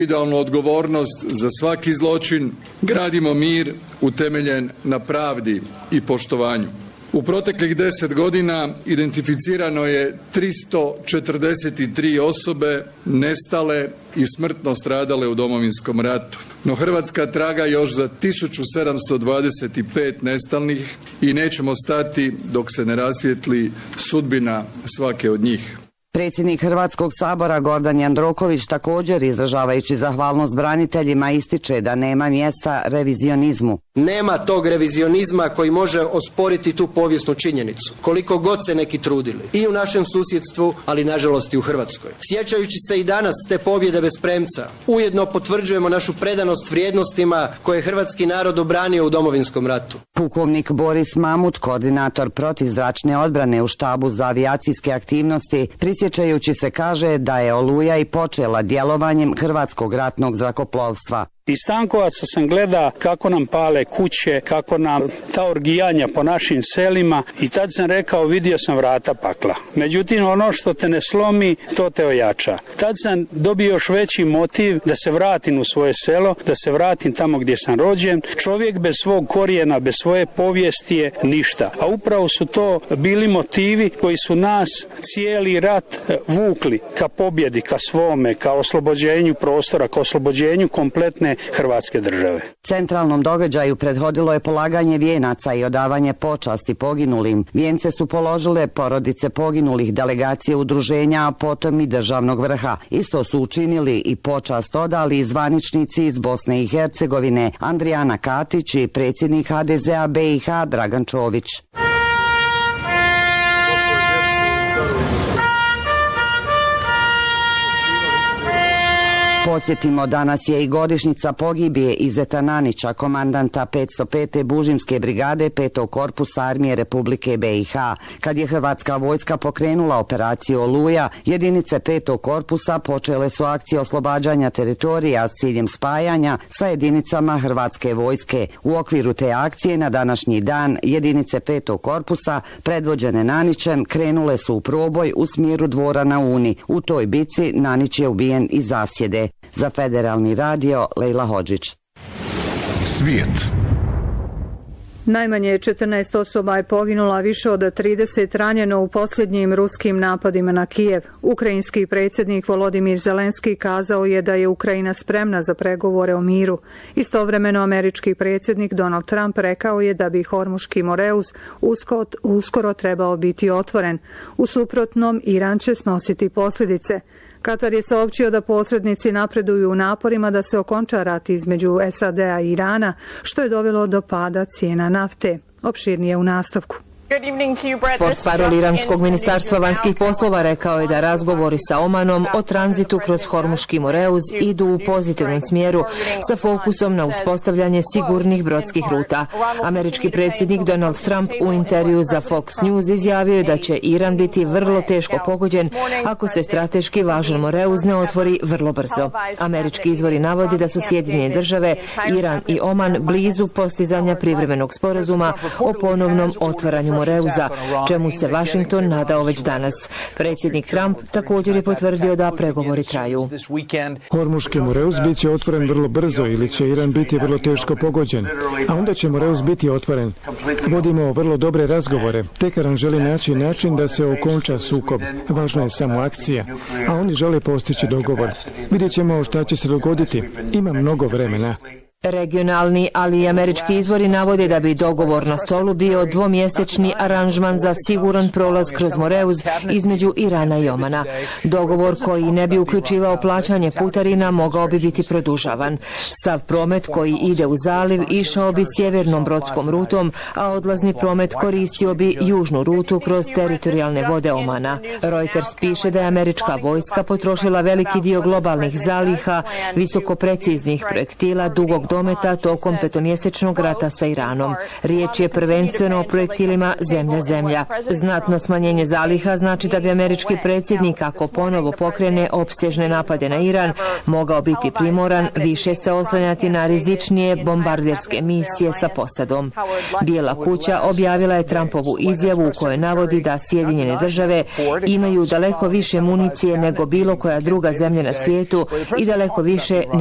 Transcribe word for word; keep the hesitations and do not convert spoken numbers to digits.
Idealnu odgovornost za svaki zločin, gradimo mir utemeljen na pravdi i poštovanju. U proteklih deset godina identificirano je tristo četrdeset tri osobe nestale i smrtno stradale u Domovinskom ratu. No Hrvatska traga još za tisuću sedamsto dvadeset pet nestalnih i nećemo stati dok se ne rasvijetli sudbina svake od njih. Predsjednik Hrvatskog sabora Gordan Jandroković također, izražavajući zahvalnost braniteljima, ističe da nema mjesta revizionizmu. Nema tog revizionizma koji može osporiti tu povijesnu činjenicu, koliko god se neki trudili, i u našem susjedstvu, ali nažalost i u Hrvatskoj. Sjećajući se i danas te pobjede bez premca, ujedno potvrđujemo našu predanost vrijednostima koje je hrvatski narod obranio u Domovinskom ratu. Pukovnik Boris Mamut, koordinator protivzračne odbrane u štabu za avijacijske aktivnosti, prisjećajući se, kaže da je Oluja i počela djelovanjem Hrvatskog ratnog zrakoplovstva. Iz Stankovaca sam gleda kako nam pale kuće, kako nam ta orgijanja po našim selima, i tad sam rekao, vidio sam vrata pakla. Međutim, ono što te ne slomi, to te ojača. Tad sam dobio još veći motiv da se vratim u svoje selo, da se vratim tamo gdje sam rođen. Čovjek bez svog korijena, bez svoje povijesti je ništa. A upravo su to bili motivi koji su nas cijeli rat vukli ka pobjedi, ka svome, ka oslobođenju prostora, ka oslobođenju kompletne Hrvatske države. Centralnom događaju prethodilo je polaganje vijenaca i odavanje počasti poginulim. Vijence su položile porodice poginulih, delegacije udruženja, a potom i državnog vrha. Isto su učinili i počast odali i zvaničnici iz Bosne i Hercegovine, Andrijana Katić i predsjednik H D Z A B i H Dragan Čović. Podsjetimo, danas je i godišnjica pogibije Izeta Nanića, komandanta petsto pete Bužimske brigade petog korpusa Armije Republike B i H. Kad je hrvatska vojska pokrenula operaciju Oluja, jedinice petog korpusa počele su akcije oslobađanja teritorija s ciljem spajanja sa jedinicama hrvatske vojske. U okviru te akcije na današnji dan jedinice petog korpusa, predvođene Nanićem, krenule su u proboj u smjeru Dvora na Uni. U toj bici Nanić je ubijen iz zasjede. Za Federalni radio, Lejla Hodžić. Svijet. Najmanje četrnaest osoba je poginula, više od trideset ranjeno u posljednjim ruskim napadima na Kijev. Ukrajinski predsjednik Volodimir Zelenski kazao je da je Ukrajina spremna za pregovore o miru. Istovremeno američki predsjednik Donald Trump rekao je da bi Hormuški Moreuz uskoro trebao biti otvoren. U suprotnom, Iran će snositi posljedice. Katar je saopćio da posrednici napreduju u naporima da se okonča rat između S A D-a i Irana, što je dovelo do pada cijena nafte. Opširnije u nastavku. Portparol iranskog ministarstva vanjskih poslova rekao je da razgovori sa Omanom o tranzitu kroz Hormuški Moreuz idu u pozitivnom smjeru sa fokusom na uspostavljanje sigurnih brodskih ruta. Američki predsjednik Donald Trump u intervju za Fox News izjavio je da će Iran biti vrlo teško pogođen ako se strateški važan Moreuz ne otvori vrlo brzo. Američki izvori navodi da su Sjedinjene države, Iran i Oman blizu postizanja privremenog sporazuma o ponovnom otvaranju Moreuza, čemu se Washington nadao već danas. Predsjednik Trump također je potvrdio da pregovori traju. Hormuški Moreuz bit će otvoren vrlo brzo ili će Iran biti vrlo teško pogođen, a onda će Moreuz biti otvoren. Vodimo vrlo dobre razgovore. Teheran želi naći način da se okonča sukob. Važna je samo akcija, a oni žele postići dogovor. Vidjet ćemo šta će se dogoditi. Ima mnogo vremena. Regionalni, ali i američki izvori navode da bi dogovor na stolu bio dvomjesečni aranžman za siguran prolaz kroz Moreuz između Irana i Omana. Dogovor koji ne bi uključivao plaćanje putarina mogao bi biti produžavan. Sav promet koji ide u zaliv išao bi sjevernom brodskom rutom, a odlazni promet koristio bi južnu rutu kroz teritorijalne vode Omana. Reuters piše da je američka vojska potrošila veliki dio globalnih zaliha visokopreciznih projektila dugog dometa tokom petomjesečnog rata sa Iranom. Riječ je prvenstveno o projektilima zemlja-zemlja. Znatno smanjenje zaliha znači da bi američki predsjednik, ako ponovo pokrene opsežne napade na Iran, mogao biti primoran više se oslanjati na rizičnije bombarderske misije sa posadom. Bijela kuća objavila je Trumpovu izjavu u kojoj navodi da Sjedinjene države imaju daleko više municije nego bilo koja druga zemlja na svijetu i daleko više